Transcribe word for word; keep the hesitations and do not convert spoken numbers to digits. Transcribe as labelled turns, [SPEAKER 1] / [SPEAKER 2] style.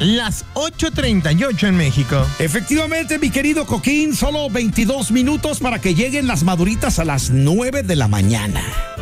[SPEAKER 1] las ocho treinta y ocho en México.
[SPEAKER 2] Efectivamente, mi querido Coquín, solo veintidós minutos para que lleguen las maduritas a las nueve de la mañana.